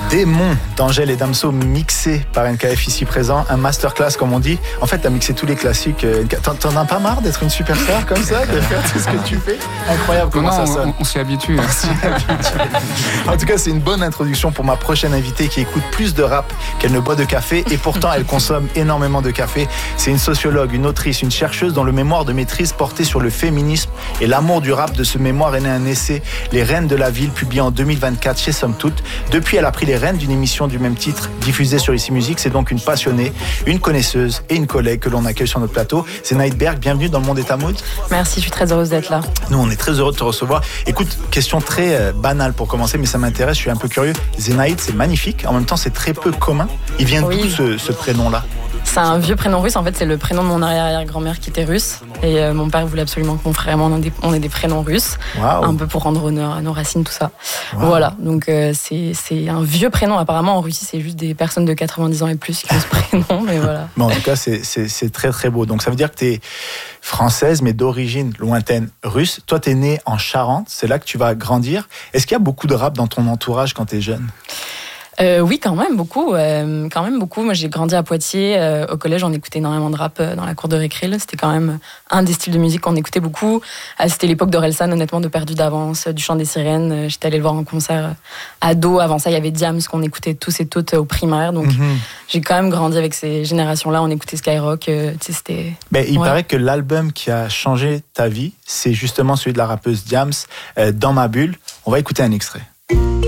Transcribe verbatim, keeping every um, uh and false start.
Démon d'Angèle et Damso mixé par N K F ici présent, un masterclass comme on dit. En fait, t'as mixé tous les classiques. T'en, t'en as pas marre d'être une superstar comme ça, de faire tout ce que tu fais? Incroyable comment non, ça sonne. On, on s'y habitue. On s'y habitue. En tout cas, c'est une bonne introduction pour ma prochaine invitée qui écoute plus de rap qu'elle ne boit de café et pourtant elle consomme énormément de café. C'est une sociologue, une autrice, une chercheuse dont le mémoire de maîtrise portait sur le féminisme et l'amour du rap. De ce mémoire est né un essai, Les Reines de la Ville, publié en deux mille vingt-quatre chez Somme Toute. Depuis, elle a pris les rênes d'une émission du même titre diffusée sur Ici Musique. C'est donc une passionnée, une connaisseuse et une collègue que l'on accueille sur notre plateau. C'est Naïd Berk, bienvenue dans le Monde est à Mood. Merci, je suis très heureuse d'être là. Nous, on est très heureux de te recevoir. Écoute, question très euh, banale pour commencer, mais ça m'intéresse, je suis un peu curieux. Zenaïd, c'est magnifique, en même temps c'est très peu commun. Il vient oui. d'où ce, ce prénom-là? C'est un vieux prénom russe, en fait c'est le prénom de mon arrière-arrière-grand-mère qui était russe. Et euh, mon père voulait absolument que mon frère et moi on ait des, on ait des prénoms russes. Wow. Un peu pour rendre honneur à nos racines, tout ça. Wow. Voilà, donc euh, c'est, c'est un vieux prénom. Apparemment en Russie c'est juste des personnes de quatre-vingt-dix ans et plus qui ont ce prénom, mais voilà. Mais en tout cas c'est, c'est, c'est très très beau. Donc ça veut dire que tu es française mais d'origine lointaine russe. Toi tu es née en Charente, c'est là que tu vas grandir. Est-ce qu'il y a beaucoup de rap dans ton entourage quand tu es jeune? Euh, oui, quand même beaucoup, euh, quand même beaucoup. Moi, j'ai grandi à Poitiers. Euh, au collège, on écoutait énormément de rap euh, dans la cour de récré. C'était quand même un des styles de musique qu'on écoutait beaucoup. Euh, c'était l'époque d'Orelsan, honnêtement, de Perdu d'avance, euh, du Chant des Sirènes. Euh, j'étais allée le voir en concert euh, ado. Avant ça, il y avait Diams qu'on écoutait tous et toutes euh, au primaire. Donc, mm-hmm. j'ai quand même grandi avec ces générations-là. On écoutait Skyrock. Euh, tu sais, c'était. Ben, il ouais. paraît que l'album qui a changé ta vie, c'est justement celui de la rappeuse Diams, euh, Dans ma bulle. On va écouter un extrait.